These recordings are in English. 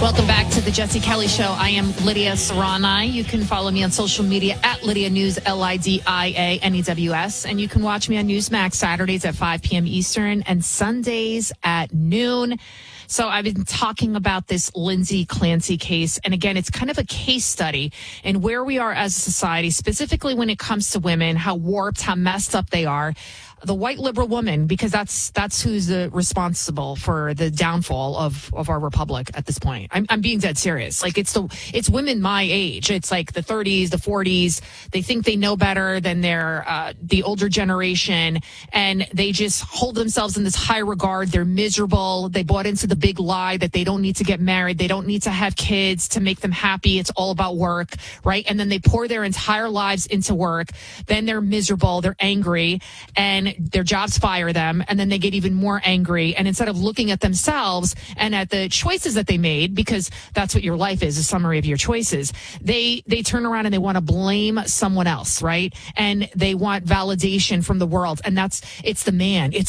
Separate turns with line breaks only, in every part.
Welcome back to the Jesse Kelly Show. I am Lydia Serrani. You can follow me on social media at Lydia News, LIDIANEWS. And you can watch me on Newsmax Saturdays at 5 p.m. Eastern and Sundays at noon. So I've been talking about this Lindsay Clancy case. And again, it's kind of a case study in where we are as a society, specifically when it comes to women, how warped, how messed up they are. The white liberal woman, because that's who's responsible for the downfall of our republic at this point. I'm being dead serious. Like it's women my age. It's like the 30s, the 40s. They think they know better than the older generation, and they just hold themselves in this high regard. They're miserable. They bought into the big lie that they don't need to get married. They don't need to have kids to make them happy. It's all about work, right? And then they pour their entire lives into work. Then they're miserable. They're angry, and their jobs fire them, and then they get even more angry. And instead of looking at themselves and at the choices that they made, because that's what your life is, a summary of your choices, they turn around and they want to blame someone else, right? And they want validation from the world. And it's the man, it's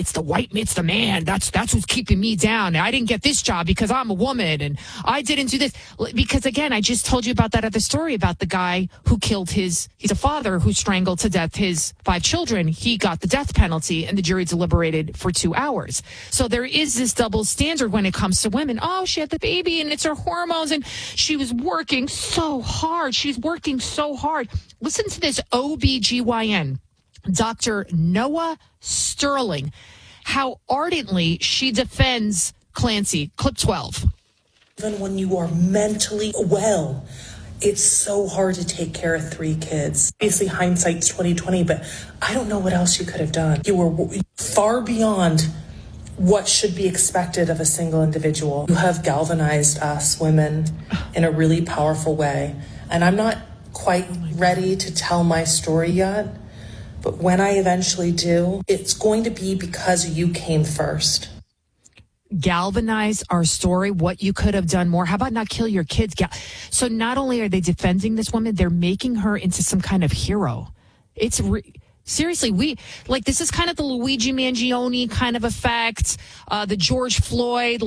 the man. That's who's keeping me down. I didn't get this job because I'm a woman, and I didn't do this. Because again, I just told you about that other story about the guy who killed he's a father who strangled to death his 5 children. He got the death penalty, and the jury deliberated for 2 hours. So there is this double standard when it comes to women. Oh, she had the baby and it's her hormones, and she was working so hard. She's working so hard. Listen to this OBGYN, Dr. Noah Sterling, how ardently she defends Clancy. Clip 12.
Even when you are mentally well, it's so hard to take care of 3 kids. Obviously, hindsight's 2020, but I don't know what else you could have done. You were far beyond what should be expected of a single individual. You have galvanized us women in a really powerful way. And I'm not quite ready to tell my story yet, but when I eventually do, it's going to be because you came first.
Galvanize our story, what you could have done more. How about not kill your kids? So not only are they defending this woman, they're making her into some kind of hero. It's seriously, this is kind of the Luigi Mangione kind of effect, the George Floyd,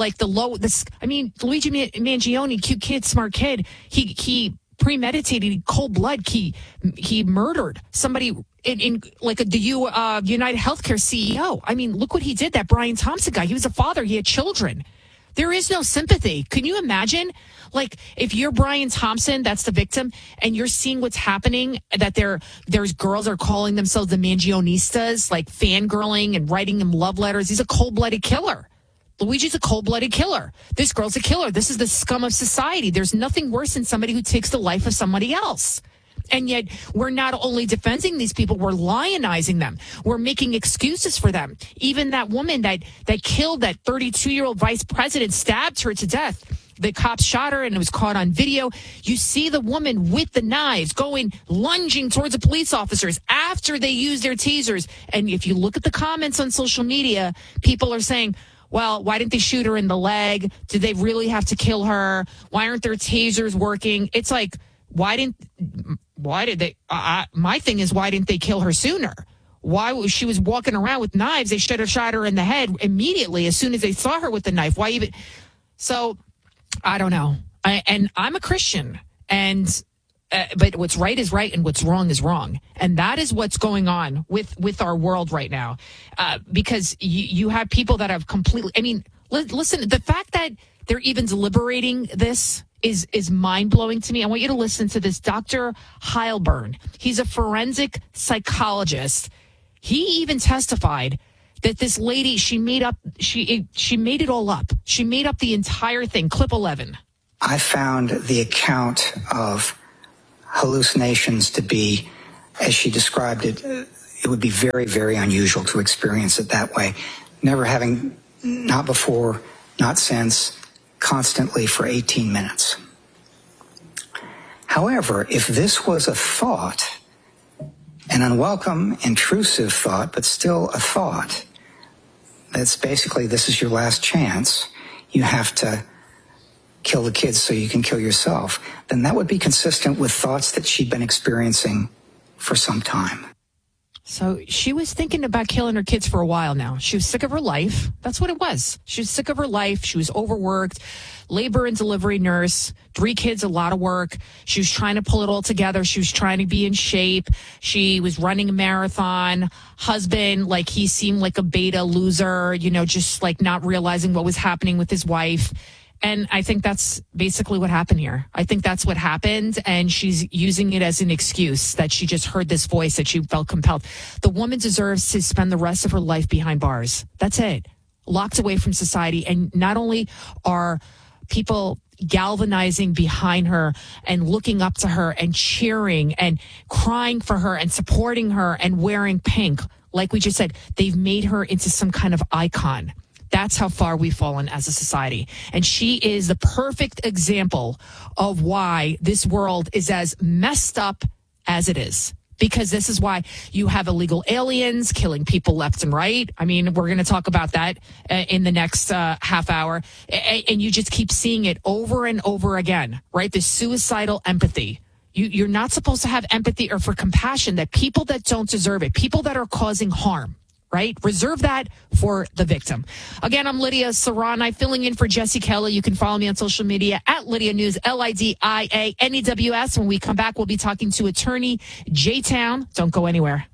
Luigi Mangione, cute kid, smart kid. He premeditated, cold blood. He murdered somebody in the United Healthcare CEO. I mean, look what he did. That Brian Thompson guy. He was a father. He had children. There is no sympathy. Can you imagine? Like, if you're Brian Thompson, that's the victim, and you're seeing what's happening, that there's girls are calling themselves the Mangionistas, like fangirling and writing him love letters. He's a cold-blooded killer. Luigi's a cold-blooded killer. This girl's a killer. This is the scum of society. There's nothing worse than somebody who takes the life of somebody else. And yet we're not only defending these people, we're lionizing them. We're making excuses for them. Even that woman that killed that 32-year-old vice president, stabbed her to death. The cops shot her, and it was caught on video. You see the woman with the knives lunging towards the police officers after they use their tasers. And if you look at the comments on social media, people are saying, well, why didn't they shoot her in the leg? Did they really have to kill her? Why aren't their tasers working? It's like, why did they? My thing is, why didn't they kill her sooner? She was walking around with knives? They should have shot her in the head immediately as soon as they saw her with the knife. Why even? So, I don't know. I'm a Christian, but what's right is right and what's wrong is wrong. And that is what's going on with our world right now. Because you have people that have completely, listen, the fact that they're even deliberating this is mind-blowing to me. I want you to listen to this. Dr. Heilburn, he's a forensic psychologist. He even testified that this lady, she made it all up. She made up the entire thing. Clip 11.
I found the account of hallucinations to be, as she described it, it would be very, very unusual to experience it that way. Never having, not before, not since, constantly for 18 minutes. However, if this was a thought, an unwelcome, intrusive thought, but still a thought, that's basically, this is your last chance, you have to kill the kids so you can kill yourself, then that would be consistent with thoughts that she'd been experiencing for some time.
So she was thinking about killing her kids for a while now. She was sick of her life. That's what it was. She was sick of her life. She was overworked, labor and delivery nurse, 3 kids, a lot of work. She was trying to pull it all together. She was trying to be in shape. She was running a marathon. Husband, like he seemed like a beta loser, just like not realizing what was happening with his wife. And I think that's basically what happened here. I think that's what happened. And she's using it as an excuse that she just heard this voice that she felt compelled. The woman deserves to spend the rest of her life behind bars. That's it. Locked away from society. And not only are people galvanizing behind her and looking up to her and cheering and crying for her and supporting her and wearing pink, like we just said, they've made her into some kind of icon. That's how far we've fallen as a society. And she is the perfect example of why this world is as messed up as it is. Because this is why you have illegal aliens killing people left and right. I mean, we're going to talk about that in the next half hour. And you just keep seeing it over and over again, right? This suicidal empathy. You're not supposed to have empathy or for compassion that people that don't deserve it, people that are causing harm. Right? Reserve that for the victim. Again, I'm Lydia Serrani, filling in for Jesse Kelly. You can follow me on social media at Lydia News, LIDIANEWS. When we come back, we'll be talking to attorney J-Town. Don't go anywhere.